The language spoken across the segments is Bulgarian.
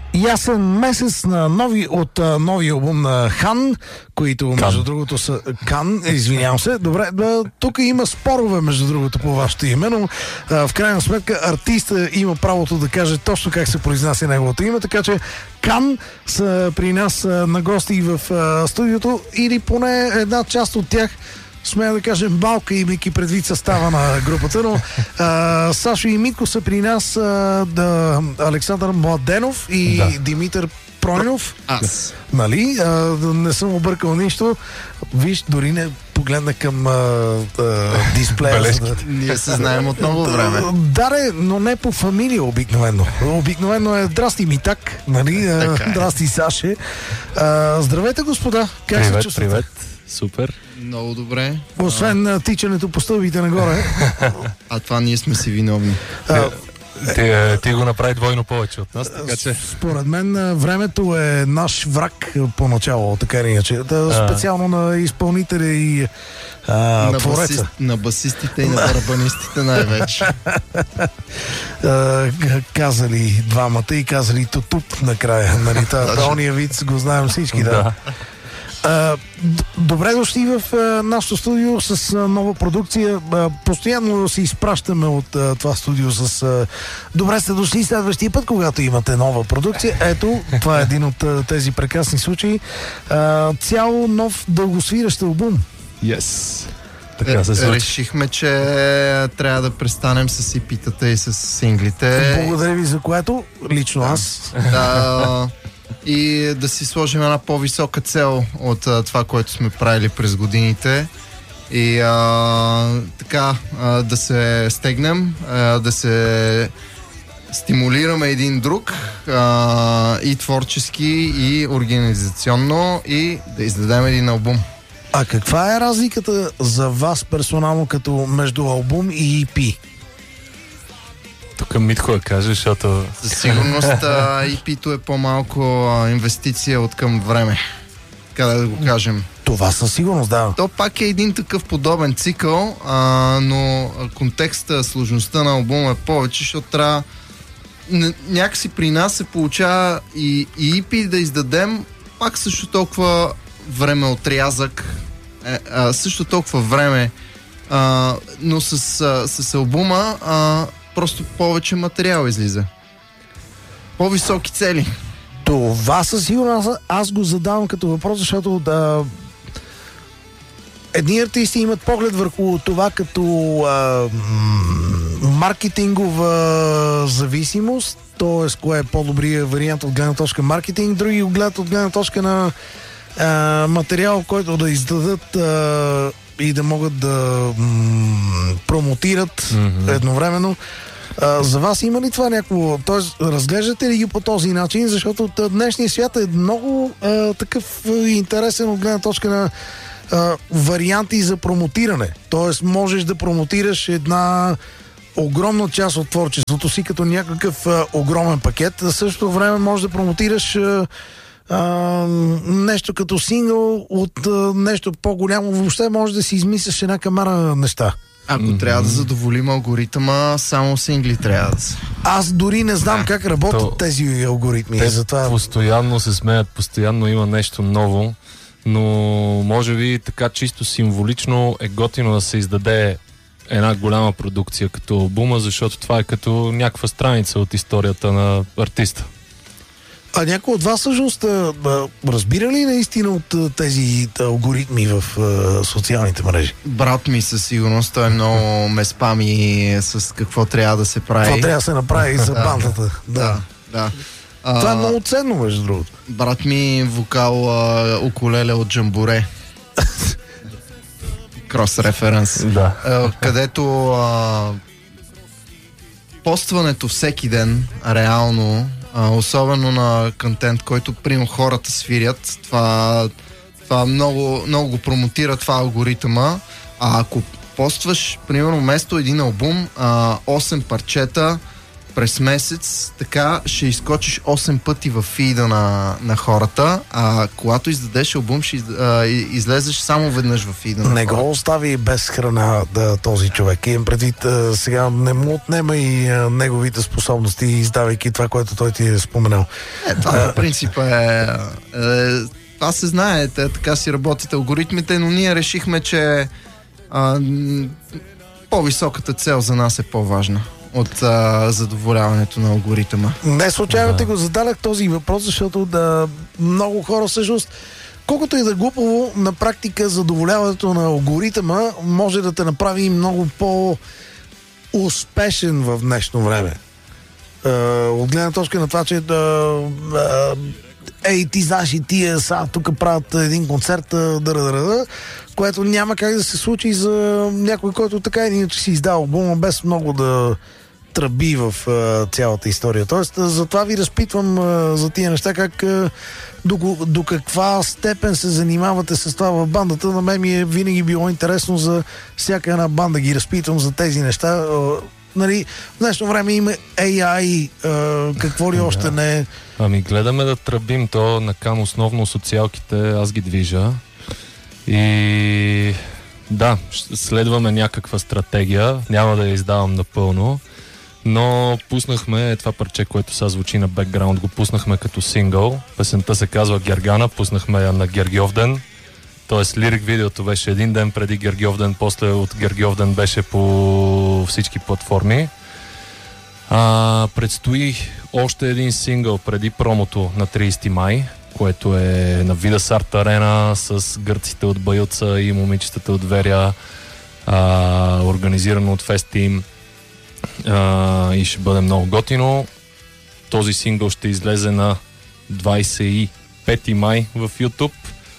Ясен месец на новия албум на Хан, които между другото са Кан, извинявам се. Добре, тук има спорове между другото по вашето име, но в крайна сметка артиста има правото да каже точно как се произнася неговото име, така че Кан са при нас на гости в студиото, или поне една част от тях, смея да кажем малка, имайки предвид състава на групата, но Сашо и Митко са при нас, Александър Младенов и Димитър Пройнов. Аз. Нали? Не съм объркал нищо. Виж, дори не погледна към дисплея. Ние се знаем от много време. Но не по фамилия обикновено. Обикновено е здрасти Митак, нали? Здрасти Саше. Здравейте, господа. Как се чувствате? Привет. Супер. Много добре. Освен тичането по стълбите нагоре. А това ние сме си виновни. Ти го направи двойно повече от нас, така че... Според мен времето е наш враг поначало, така или иначе. Специално на изпълнителя и твореца. На басистите и на барабанистите най-вече. Казали двамата и казали тутуп накрая. Нали? Ония вид го знаем всички, да. Добре дошли в нашото студио с нова продукция. Постоянно се изпращаме от това студио с добре сте дошли следващия път, когато имате нова продукция. Ето, това е един от тези прекрасни случаи. Цял нов дългосвиращ албум. Yes. Така се случи. Решихме, че трябва да престанем с EP-тата и с синглите. Благодаря ви за което, лично аз. И да си сложим една по-висока цел от това, което сме правили през годините. И така, да се стегнем, да се стимулираме един друг и творчески, и организационно, и да издадем един албум. А каква е разликата за вас персонално като между албум и EP? Тук Митко да каже, защото... Със сигурност EP-то е по-малко инвестиция от към време. Така да го кажем. Това със сигурност, да. То пак е един такъв подобен цикъл, но контекста, сложността на албума е повече, защото трябва... Някакси при нас се получава и EP да издадем пак също толкова време отрязък, също толкова време, но с албума просто повече материал излиза. По-високи цели. Това със сигурност аз го задавам като въпрос, защото едни артисти имат поглед върху това като маркетингова зависимост, т.е. кое е по-добрият вариант от гледна точка маркетинг, други го гледат от гледна точка на материал, който да издадат и да могат да промотират едновременно. За вас има ли това някакво... Тоест, разглеждате ли ги по този начин? Защото днешният свят е много такъв интересен от гледна точка на варианти за промотиране. Тоест, можеш да промотираш една огромна част от творчеството си като някакъв огромен пакет. В същото време можеш да промотираш нещо като сингъл от нещо по-голямо. Въобще може да си измисляш една камара неща. Ако трябва да задоволим алгоритъма, само сингли трябва да са. Аз дори не знам как работят тези алгоритми. Те затова... постоянно се смеят, постоянно има нещо ново, но може би така чисто символично е готино да се издаде една голяма продукция като албума, защото това е като някаква страница от историята на артиста. А някой от вас всъщност разбира ли наистина от тези алгоритми в социалните мрежи? Брат ми със сигурност, той много ме спами с какво трябва да се прави. Какво трябва да се направи за бандата. Да. Това е много ценно, между другото. Брат ми вокал укулеле от Джамбуре. Крос референс. Да. Където постването всеки ден, реално, особено на контент, който примерно хората свирят, това много, много го промотира това алгоритъма. А ако постваш, примерно, вместо един албум, 8 парчета през месец, така ще изкочиш 8 пъти в фида на хората, а когато издадеш албум, ще излезеш само веднъж в фида на Не хората. го остави без храна този човек. Имам предвид, сега не му отнема и неговите способности, издавайки това, което той ти е споменал. Това на принципа това се знае, така си работят алгоритмите, но ние решихме, че по-високата цел за нас е по-важна от задоволяването на алгоритъма. Не случайно ти го зададах този въпрос, защото много хора всъщност, колкото и да глупаво, на практика задоволяването на алгоритъма може да те направи много по-успешен в днешно време. От гледна точка на това, че ти знаеш и тия са тук правят един концерт, което няма как да се случи за някой, който така иначе си издава албума без много да тръби в цялата история. Тоест, затова ви разпитвам за тия неща, как до каква степен се занимавате с това в бандата. На мен ми е винаги било интересно за всяка една банда, ги разпитвам за тези неща. Нали, в днешно време има AI, какво ли още не е. Ами гледаме да тръбим то на Кан, основно социалките, аз ги движа. И да, следваме някаква стратегия, няма да я издавам напълно, но пуснахме това парче, което сега звучи на бекграунд, го пуснахме като сингъл. Песента се казва Гергана, пуснахме я на Гергьовден. Тоест лирик видеото беше един ден преди Гергьовден, после от Гергьовден беше по всички платформи. Предстои още един сингъл преди промото на 30 май, което е на Видас Арт Арена с гърците от Баюца и момичетата от Верия, организирано от Fest Team, и ще бъде много готино. Този сингъл ще излезе на 25 май в YouTube.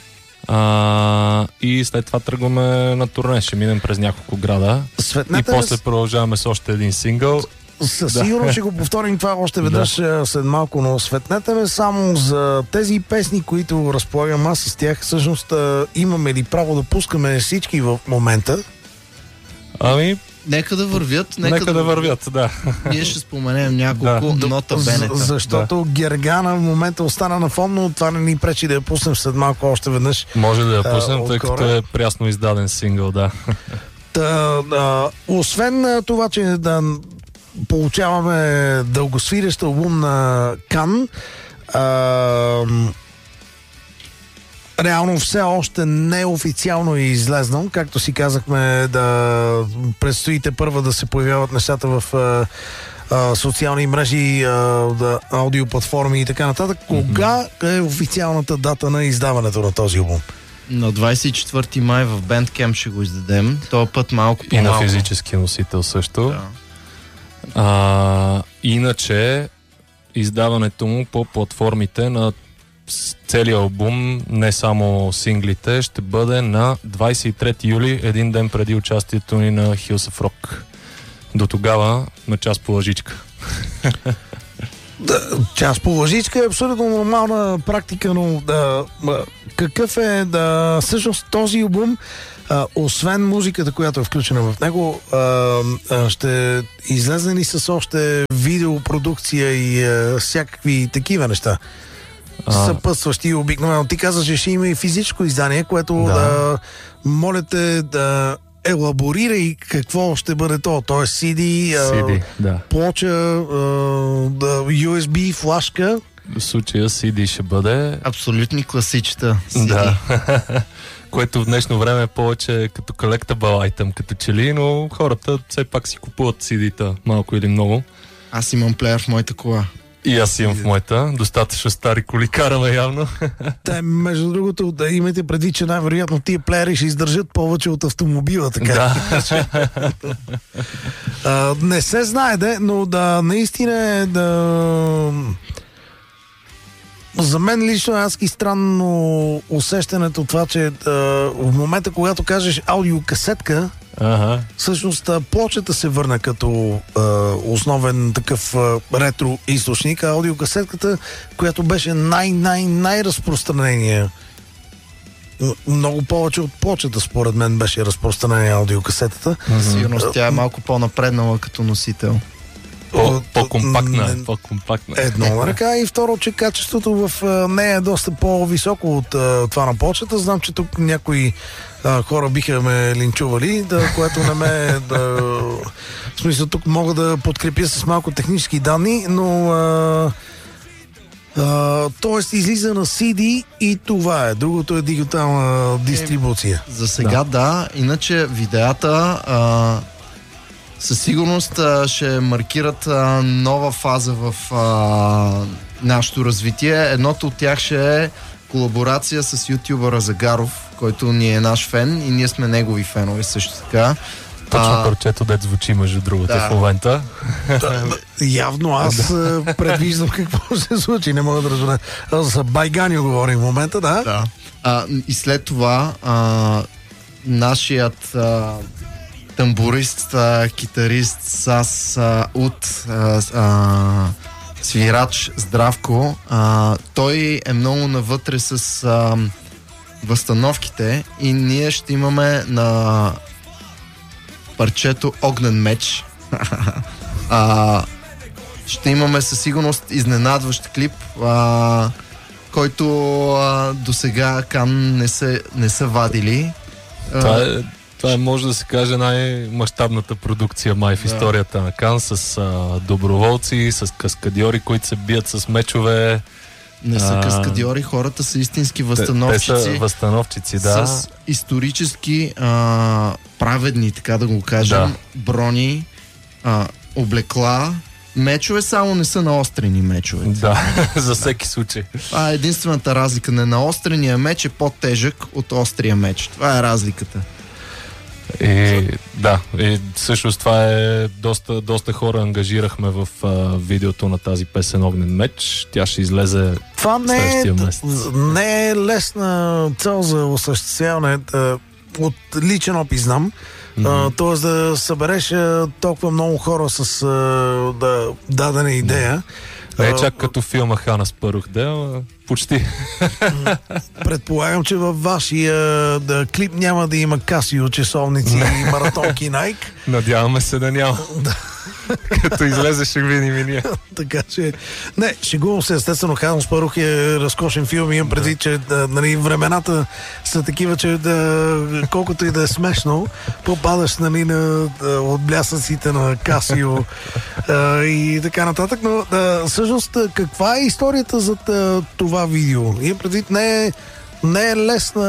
И след това тръгваме на турне. Ще минем през няколко града. И после продължаваме с още един сингъл. Със сигурно ще го повторим това още веднъж след малко, но светнете ме само за тези песни, които разполагам аз с тях. Всъщност имаме ли право да пускаме всички в момента? Ами, нека да вървят. Нека да вървят, да. Ние ще споменем няколко нота бенета. Защото Гергана в момента остана на фон, но това не ни пречи да я пуснем след малко още веднъж. Може да я пуснем, тъй като е прясно издаден сингъл, да. Освен това, че получаваме дългосвирещ албум на Кан, реално все още не официално е излезнал. Както си казахме, да предстоите първа да се появяват нещата в социални мрежи, аудиоплатформи и така нататък. Кога е официалната дата на издаването на този албум? На 24 май в Bandcamp ще го издадем. Този път малко по-малко. И на физически носител също. Да. Иначе издаването му по платформите на целият албум, не само синглите, ще бъде на 23 юли, един ден преди участието ни на Hills of Rock. До тогава на час по лъжичка. Час по лъжичка е абсолютно нормална практика, но какъв е всъщност този албум, освен музиката, която е включена в него, ще излезе ли с още видеопродукция и всякакви такива неща? Съпътстващи обикновено. Ти казваш, че ще има и физическо издание, което моля те да елаборирай какво ще бъде то. То е CD, плоча, USB, флашка. В случая CD ще бъде абсолютни класичета CD. Да. Което в днешно време е повече като collectible item, като че ли, но хората все пак си купуват CD-та, малко или много. Аз имам плеер в моята кола. И аз имам в моята. Достатъчно стари коли караме явно. Между другото, да имате предвид, че най-вероятно тия плеери ще издържат повече от автомобила. Така. Да. Не се знае, но наистина е за мен лично е адски странно усещането това, че в момента, когато кажеш аудиокасетка, всъщност плочата се върна като основен такъв ретро източник, а аудиокасетката, която беше най-разпространение. Много повече от плочата, според мен, беше разпространение аудиокасетата. Сигурно тя е малко по-напреднала като носител. По-компактна. Едно на ръка и второ, че качеството в нея е доста по-високо от това на почвата. Знам, че тук някои хора биха ме линчували, което не ме... в смисъл, тук мога да подкрепя с малко технически данни, но... Тоест излиза на CD и това е. Другото е дигитална дистрибуция. За сега да. Иначе видеята със сигурност ще маркират нова фаза в нашето развитие. Едното от тях ще е колаборация с ютубъра Загаров, който ни е наш фен и ние сме негови фенове също така. Точно парчето, дет звучи между другото в момента. Явно аз предвиждам какво ще се случи. Не мога да разбера. За Байгани говорим в момента, да? И след това нашият тамбурист, китарист Сас от свирач Здравко, той е много навътре с възстановките и ние ще имаме на парчето Огнен меч. Ще имаме със сигурност изненадващ клип, който до сега Кан не са вадили. Това може да се каже най-мащабната продукция май в историята на Кан, с доброволци, с каскадьори, които се бият с мечове. Не са каскадьори, хората са истински възстановчици. Те са възстановчици, да. С исторически праведни, така да го кажем, брони, облекла. Мечове само не са наострени мечове. Да, за всеки случай. Единствената разлика на наострения меч е по-тежък от острия меч. Това е разликата. И всъщност това е доста хора ангажирахме в видеото на тази песен Огнен меч. Тя ще излезе следващия месец. Не е лесна цел за осъществяване. От личен опит знам. Тоест да събереш толкова много хора с дадена идея. Не чак като филма Хана Спарух, почти. Предполагам, че във вашия клип няма да има Касио, часовници и маратонки Nike. Надяваме се да няма. Като излезе, ще видим и ние. Така че... Не, шегувам се, естествено, Хана Спарух е разкошен филм. Имам предвид, че времената са такива, че колкото и да е смешно, попадаш от блясъците на Касио и така нататък. Но всъщност, каква е историята за това видео? Имам предвид, не е лесна...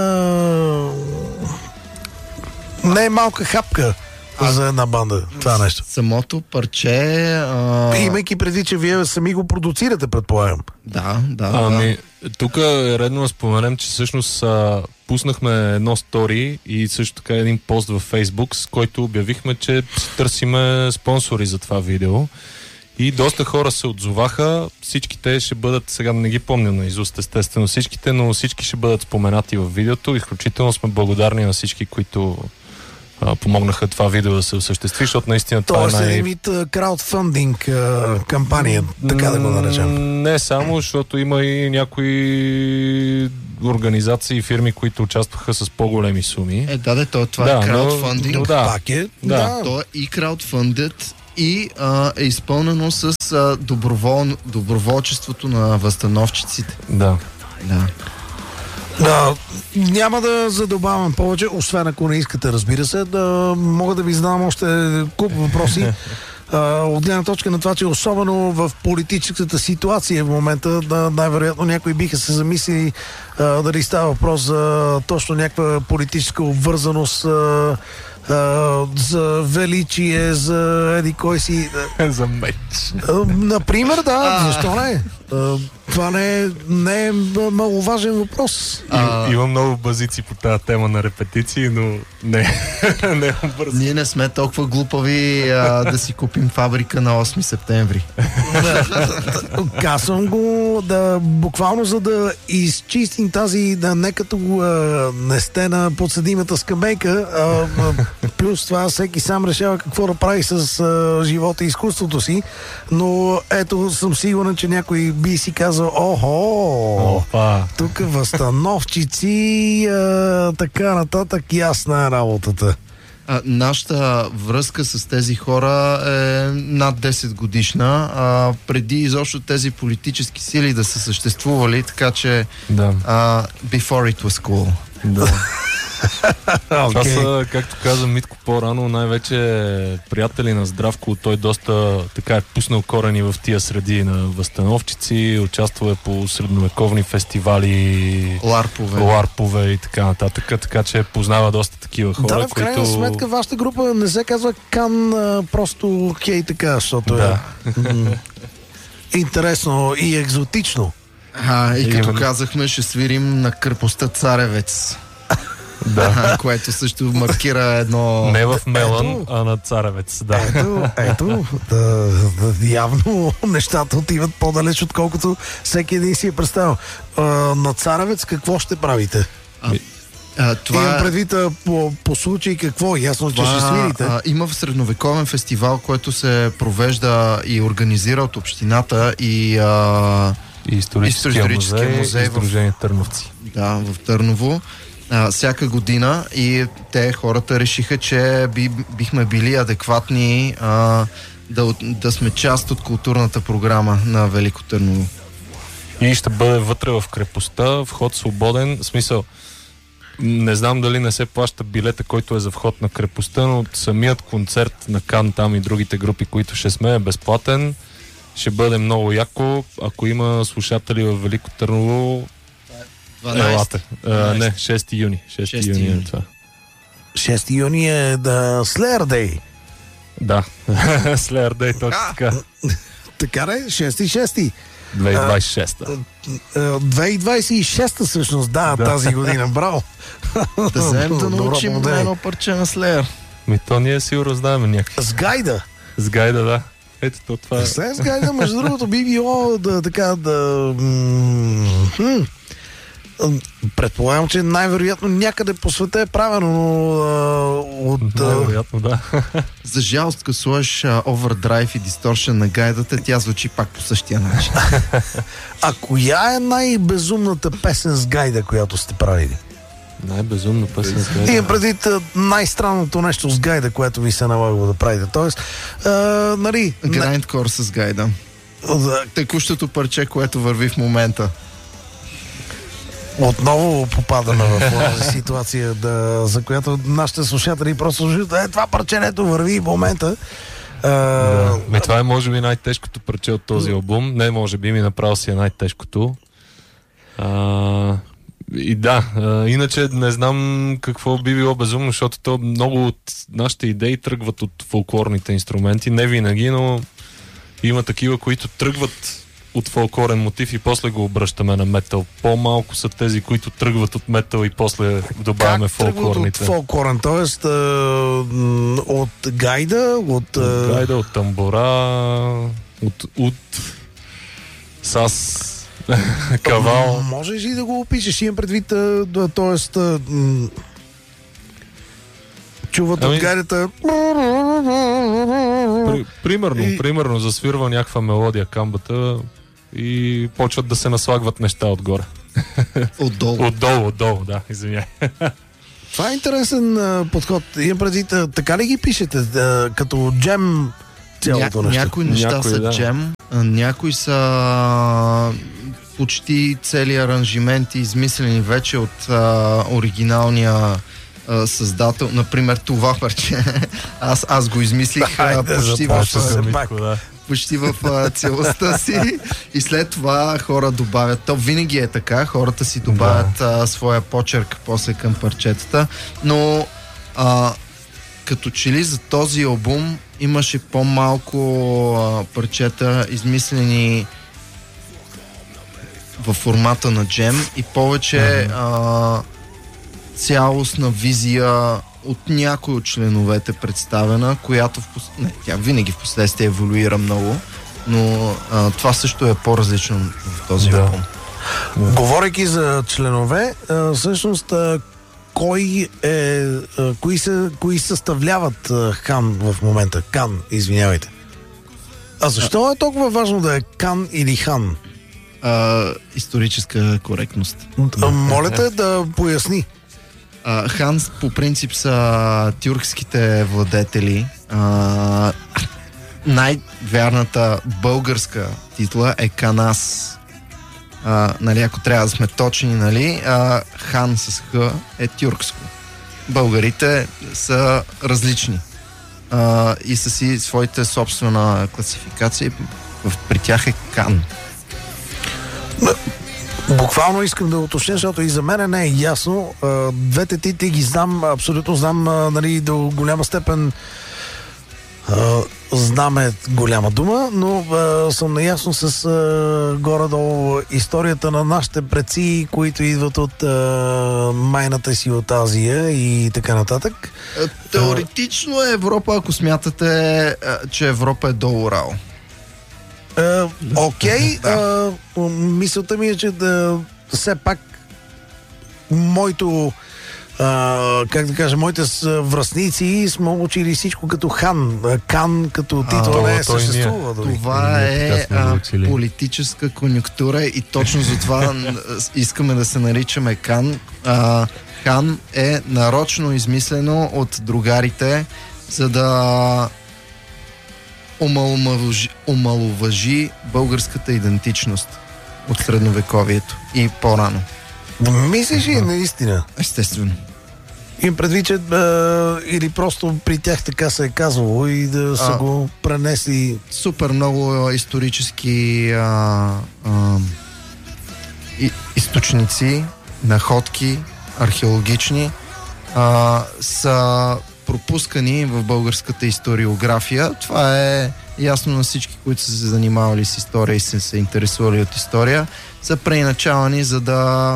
Не е малка хапка за една банда, това нещо. Самото парче... Имайки преди, че вие сами го продуцирате, предполагам. Да. Тук е редно да споменем, че всъщност пуснахме едно стори и също така един пост във Фейсбук, с който обявихме, че търсиме спонсори за това видео. И доста хора се отзоваха. Всичките ще бъдат, сега не ги помня наизуст, естествено всичките, но всички ще бъдат споменати в видеото. Изключително сме благодарни на всички, които помогнаха това видео да се осъществи, защото наистина това е един вид краудфандинг кампания, така да го наречем. Не само, защото има и някои организации и фирми, които участваха с по-големи суми. Това е краудфандинг. То е и краудфандед и е изпълнено с доброволчеството на възстановчиците. Да. Няма да задобавам повече, освен ако не искате, разбира се, мога да ви задам още куп въпроси. От гледна точка на това, че особено в политическата ситуация в момента, най-вероятно някои биха се замислили дали става въпрос за точно някаква политическа обвързаност, за величие, за еди кой си. За меч. Например, защо не? Това не е маловажен въпрос. Има много базици по тази тема на репетиции, но не е бързо. Ние не сме толкова глупави да си купим фабрика на 8 септември. Казвам го буквално за да изчистим тази, не като не сте на подсъдимата скамейка, плюс това всеки сам решава какво да прави с живота и изкуството си, но ето съм сигурен, че някой би си казал, тук възстановчици, така нататък, ясна е работата. Нашата връзка с тези хора е над 10 годишна, преди изобщо тези политически сили да са съществували, така че before it was cool. Да. Това са, както каза Митко по-рано, най-вече приятели на Здравко. Той доста така е пуснал корени в тия среди на възстановчици, участвал е по средновековни фестивали, ларпове и така нататък, така че познава доста такива хора, да, в крайна сметка вашата група не се казва Кан просто хей така, защото е интересно и екзотично. И като казахме, ще свирим на крепостта Царевец. Да. Което също маркира едно... Не в Мелан, а на Царевец. Да. Ето, явно нещата отиват по-далеч, отколкото всеки един си е представил. На Царевец какво ще правите? Имам предвид по случай какво? Ясно, че ще свирите. Има в средновековен фестивал, който се провежда и организира от общината и историческия музей и Сдружение Търновци. Да, в Търново. Всяка година и хората решиха, че бихме били адекватни да сме част от културната програма на Велико Търново. И ще бъде вътре в крепостта, вход свободен, в смисъл, не знам дали не се плаща билета, който е за вход на крепостта, но самият концерт на Кан там и другите групи, които ще сме, е безплатен. Ще бъде много яко. Ако има слушатели в Велико Търново, елате. Не, 6 юни. 6 юни е това. 6 юни е Slayer Day. Да, Slayer Day, точно така. Така ли? 6-6. 2026. 2026 всъщност, тази година. Браво! Да вземем да научим едно парче на Slayer. То ние сигурно знаем някакви. С гайда. С гайда, да. Ето това е. С гайда, между другото, би било предполагам, че най-вероятно някъде по света е правено, но най-вероятно, да. За жалост, като сложиш овердрайв и дисторшън на гайдата, тя звучи пак по същия начин. А коя е най-безумната песен с гайда, която сте правили? Най-безумна песен с гайда? И преди най-странното нещо с гайда, което ви се налагало да правите. Тоест, нали... Грайндкор с гайда. Текущото парче, което върви в момента. Отново попадаме в тази ситуация, за която нашите слушатели просто слушат, това парченето върви в момента. Това е може би най-тежкото парче от този албум. Не, може би ми направил си е най-тежкото. И иначе не знам какво би било безумно, защото много от нашите идеи тръгват от фолклорните инструменти. Не винаги, но има такива, които тръгват от фолклорен мотив и после го обръщаме на метал. По-малко са тези, които тръгват от метал и после добавяме фолклорните. От фолклорен, т.е. от гайда, от гайда, от тамбора, от сас, кавал. Можеш ли да го опишеш? Имам предвид, т.е. чуват от гайдата. Примерно засвирва някаква мелодия камбата и почват да се наслагват неща отгоре. Отдолу, да, извиняй. Това е интересен подход. Имам предвид, така ли ги пишете? Като джем цялото нещо? Някои неща са джем, някои са почти цели аранжименти, измислени вече от оригиналния създател. Например, това парче. Аз го измислих почти в целостта си и след това хора добавят. То винаги е така. Хората си добавят своя почерк после към парчетата. Но като че ли за този албум имаше по-малко парчета измислени във формата на джем и повече цялостна визия от някой от членовете представена, която тя винаги в последствие еволюира много, но това също е по-различно в този албум. Говорейки за членове, всъщност кои съставляват Кан в момента? Кан, извинявайте. А защо е толкова важно да е Кан или Хан? Историческа коректност. Моля те да поясни. Хан по принцип са тюркските владетели. Най-вярната българска титла е Канас. Нали, ако трябва да сме точни, нали, хан с Х е тюркско. Българите са различни и са си своите собствена класификация. При тях е Кан. Буквално искам да уточня, защото и за мен не е ясно. Двете титли ги знам, абсолютно знам, нали, до голяма степен знам е голяма дума, но съм наясно с горе-долу историята на нашите предци, които идват от майната си от Азия и така нататък. Теоретично е Европа, ако смятате, че Европа е до Урал. Окей. Мисълта ми е, че все пак моето как да кажа, моите връстници сме учили всичко като хан. Кан като титла не съществува. Това е политическа конюнктура и точно за това искаме да се наричаме Кан. Хан е нарочно измислено от другарите, за да омаловажи българската идентичност от средновековието и по-рано. Мислиш ли наистина? Естествено. Им предвид, че или просто при тях така се е казвало и да са го пренесли. Супер много исторически източници, находки, археологични са пропускани в българската историография. Това е ясно на всички, които са се занимавали с история и са се интересували от история. Са преиначавани, за да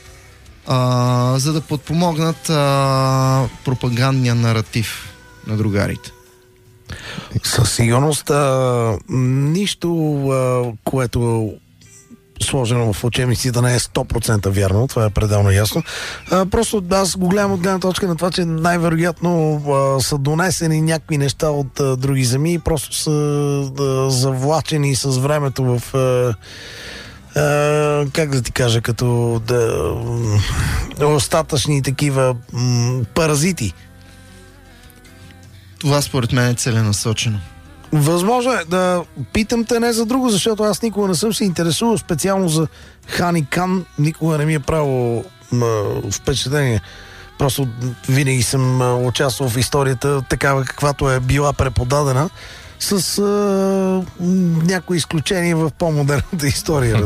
подпомогнат пропагандния наратив на другарите. Със сигурност нищо, което сложено в учебниците не е 100% вярно, това е пределно ясно. Просто аз го гледам от гледна точка на това, че най-вероятно са донесени някакви неща от други земи и просто са завлачени с времето в как да ти кажа, като остатъчни такива паразити. Това според мен е целенасочено. Възможно е да питам те не за друго, защото аз никога не съм се интересувал специално за Хан и Кан. Никога не ми е правило впечатление. Просто винаги съм участвал в историята такава, каквато е била преподадена, с някои изключения в по-модерната история.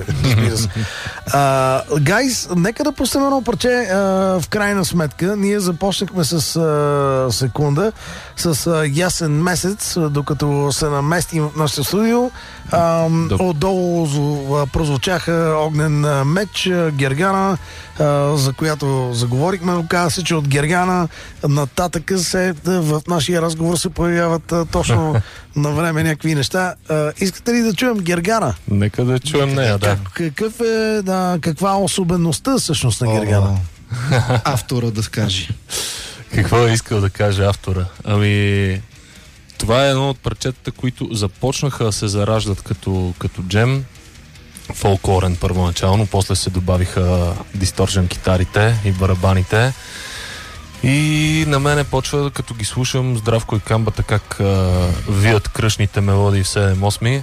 Гайс, нека да пуснем едно парче в крайна сметка. Ние започнахме с секунда, с ясен месец, докато се наместим в нашето студио. Отдолу прозвучаха Огнен меч, Гергана, за която заговорихме. Оказа се, че от Гергана нататък в нашия разговор се появяват точно на време някакви неща. Искате ли да чуем Гергана? Нека да чуем нея, да. Каква е особеността всъщност на Гергана? Автора да скаже. Какво е искал да каже автора? Ами, това е едно от парчетата, които започнаха да се зараждат като джем. Фолклорен първоначално, после се добавиха дисторжен китарите и барабаните. И на мене почва, като ги слушам, Здравко и Камбата как вият кръшните мелодии в 7-8.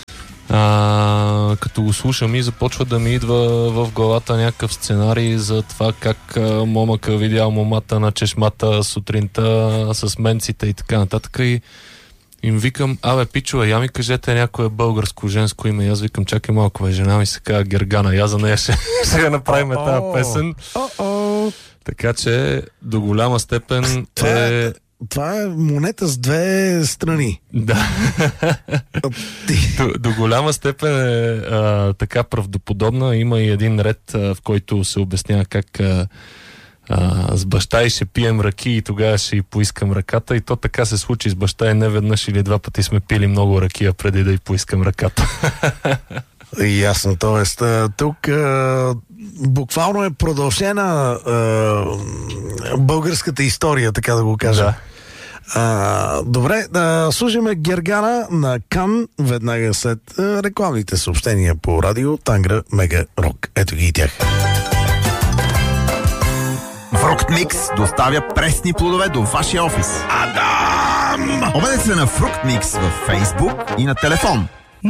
Като го слушам и започва да ми идва в главата някакъв сценарий за това как момъка видял момата на чешмата сутринта с менците и така нататък. И им викам, пичова, я ми кажете някое българско женско име. И аз викам, чакай малко, жена ми се казва Гергана. Я за нея ще направим тази песен. Така че до голяма степен Това е монета с две страни. Да. до голяма степен е така правдоподобна. Има и един ред, в който се обяснява как с баща и ще пием ръки и тогава ще й поискам ръката. И то така се случи с баща и не веднъж или два пъти сме пили много ракия преди да й поискам ръката. Ясно, т.е. тук буквално е продължена българската история, така да го кажа. Да. Добре, слушаме Гергана на Кан веднага след рекламните съобщения по радио Тангра Мега Рок. Ето ги и тях. Фруктмикс доставя пресни плодове до вашия офис. Адам! Обадете се на Фруктмикс във Фейсбук и на телефон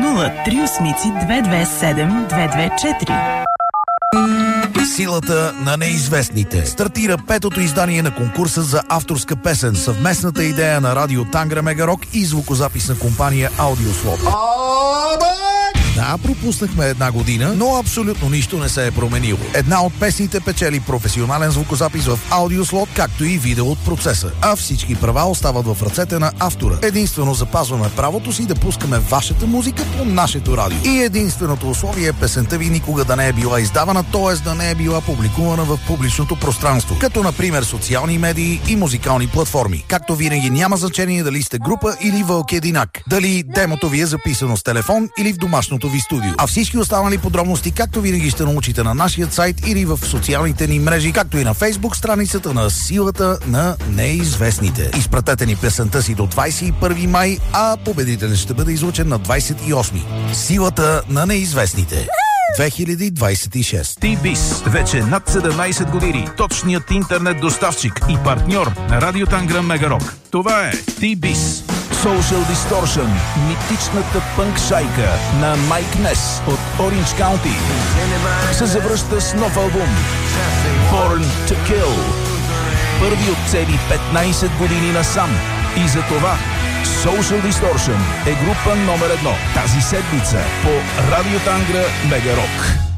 038-227-224. Силата на неизвестните. Стартира 5-то издание на конкурса за авторска песен. Съвместната идея на радио Тангра Мегарок и звукозаписна компания Аудиослот. Да, пропуснахме една година, но абсолютно нищо не се е променило. Една от песните печели професионален звукозапис в Аудиослот, както и видео от процеса. А всички права остават в ръцете на автора. Единствено запазваме правото си да пускаме вашата музика по нашето радио. И единственото условие е песента ви никога да не е била издавана, т.е. да не е била публикувана в публичното пространство, като например социални медии и музикални платформи. Както винаги няма значение дали сте група или Вълк Единак, дали демото ви е записано с телефон или в домашното ви студио. А всички останали подробности, както винаги, ще научите на нашия сайт или в социалните ни мрежи, както и на Фейсбук страницата на Силата на неизвестните. Изпратете ни песента си до 21 май, а победителят ще бъде излучен на 28. Силата на неизвестните. 2026. T-Biz. Вече над 17 години. Точният интернет доставчик и партньор на Радио Тангра Мегарок. Това е T-Biz. Social Distortion. Митичната пънк шайка на Майк Нес от Orange County се завръща с нов албум Born to Kill. Първи от цели 15 години насам. И за това Social Distortion е група номер 1 тази седмица по Радио Тангра Мегарок.